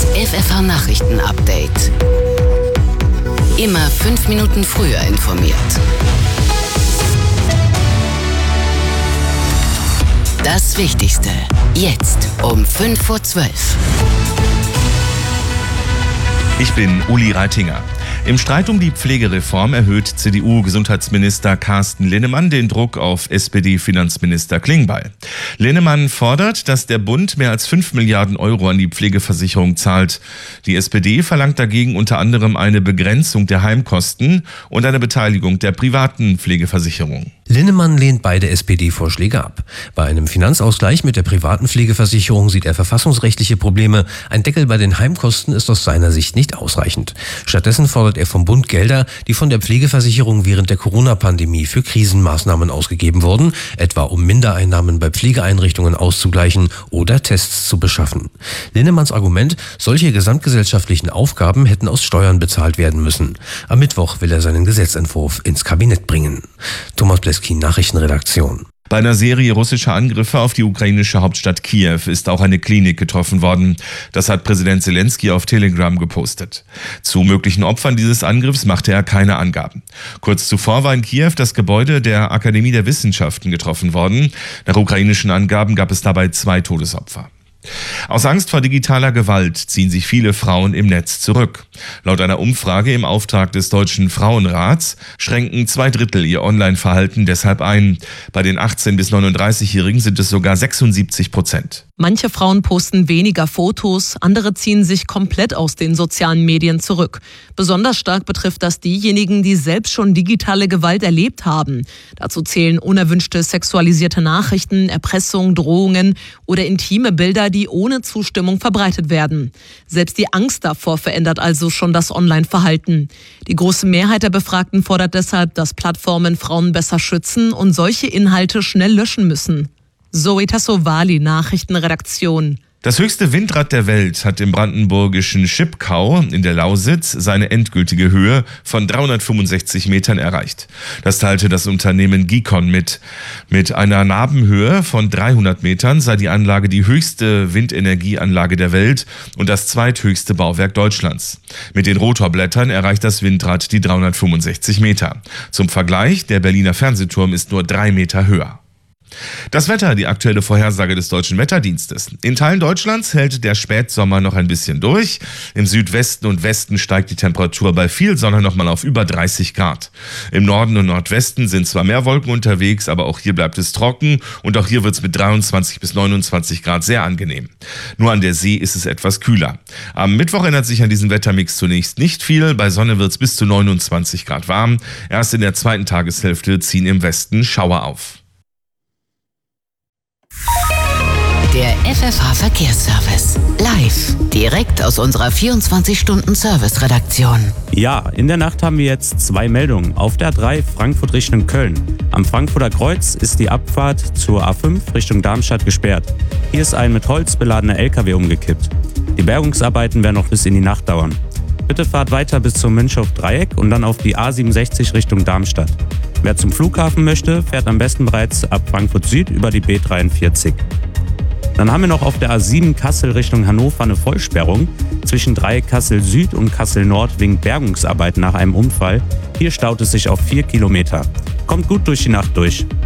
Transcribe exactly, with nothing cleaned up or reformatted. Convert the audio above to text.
Das F F H-Nachrichten-Update. Immer fünf Minuten früher informiert. Das Wichtigste. Jetzt um fünf vor zwölf. Ich bin Uli Reitinger. Im Streit um die Pflegereform erhöht C D U-Gesundheitsminister Carsten Linnemann den Druck auf S P D-Finanzminister Klingbeil. Linnemann fordert, dass der Bund mehr als fünf Milliarden Euro an die Pflegeversicherung zahlt. Die S P D verlangt dagegen unter anderem eine Begrenzung der Heimkosten und eine Beteiligung der privaten Pflegeversicherung. Linnemann lehnt beide S P D-Vorschläge ab. Bei einem Finanzausgleich mit der privaten Pflegeversicherung sieht er verfassungsrechtliche Probleme. Ein Deckel bei den Heimkosten ist aus seiner Sicht nicht ausreichend. Stattdessen fordert er vom Bund Gelder, die von der Pflegeversicherung während der Corona-Pandemie für Krisenmaßnahmen ausgegeben wurden, etwa um Mindereinnahmen bei Pflegeeinrichtungen auszugleichen oder Tests zu beschaffen. Linnemanns Argument, solche gesamtgesellschaftlichen Aufgaben hätten aus Steuern bezahlt werden müssen. Am Mittwoch will er seinen Gesetzentwurf ins Kabinett bringen. Thomas Bleskin, Nachrichtenredaktion. Bei einer Serie russischer Angriffe auf die ukrainische Hauptstadt Kiew ist auch eine Klinik getroffen worden. Das hat Präsident Zelensky auf Telegram gepostet. Zu möglichen Opfern dieses Angriffs machte er keine Angaben. Kurz zuvor war in Kiew das Gebäude der Akademie der Wissenschaften getroffen worden. Nach ukrainischen Angaben gab es dabei zwei Todesopfer. Aus Angst vor digitaler Gewalt ziehen sich viele Frauen im Netz zurück. Laut einer Umfrage im Auftrag des Deutschen Frauenrats schränken zwei Drittel ihr Online-Verhalten deshalb ein. Bei den achtzehn- bis neununddreißigjährigen sind es sogar sechsundsiebzig Prozent. Manche Frauen posten weniger Fotos, andere ziehen sich komplett aus den sozialen Medien zurück. Besonders stark betrifft das diejenigen, die selbst schon digitale Gewalt erlebt haben. Dazu zählen unerwünschte sexualisierte Nachrichten, Erpressung, Drohungen oder intime Bilder, die ohne Zustimmung verbreitet werden. Selbst die Angst davor verändert also schon das Online-Verhalten. Die große Mehrheit der Befragten fordert deshalb, dass Plattformen Frauen besser schützen und solche Inhalte schnell löschen müssen. Zoe Tassovali, Nachrichtenredaktion. Das höchste Windrad der Welt hat im brandenburgischen Schipkau in der Lausitz seine endgültige Höhe von dreihundertfünfundsechzig Metern erreicht. Das teilte das Unternehmen Gicon mit. Mit einer Nabenhöhe von dreihundert Metern sei die Anlage die höchste Windenergieanlage der Welt und das zweithöchste Bauwerk Deutschlands. Mit den Rotorblättern erreicht das Windrad die dreihundertfünfundsechzig Meter. Zum Vergleich, der Berliner Fernsehturm ist nur drei Meter höher. Das Wetter, die aktuelle Vorhersage des Deutschen Wetterdienstes. In Teilen Deutschlands hält der Spätsommer noch ein bisschen durch. Im Südwesten und Westen steigt die Temperatur bei viel Sonne nochmal auf über dreißig Grad. Im Norden und Nordwesten sind zwar mehr Wolken unterwegs, aber auch hier bleibt es trocken und auch hier wird es mit dreiundzwanzig bis neunundzwanzig Grad sehr angenehm. Nur an der See ist es etwas kühler. Am Mittwoch ändert sich an diesem Wettermix zunächst nicht viel. Bei Sonne wird es bis zu neunundzwanzig Grad warm. Erst in der zweiten Tageshälfte ziehen im Westen Schauer auf. Der F F H-Verkehrsservice. Live. Direkt aus unserer vierundzwanzig-Stunden-Service-Redaktion. Ja, in der Nacht haben wir jetzt zwei Meldungen. Auf der A drei Frankfurt Richtung Köln. Am Frankfurter Kreuz ist die Abfahrt zur A fünf Richtung Darmstadt gesperrt. Hier ist ein mit Holz beladener L K W umgekippt. Die Bergungsarbeiten werden noch bis in die Nacht dauern. Bitte fahrt weiter bis zum Münchow-Dreieck und dann auf die A siebenundsechzig Richtung Darmstadt. Wer zum Flughafen möchte, fährt am besten bereits ab Frankfurt Süd über die B dreiundvierzig. Dann haben wir noch auf der A sieben Kassel Richtung Hannover eine Vollsperrung. Zwischen Dreieck Kassel Süd und Kassel Nord wegen Bergungsarbeiten nach einem Unfall. Hier staut es sich auf vier Kilometer. Kommt gut durch die Nacht durch.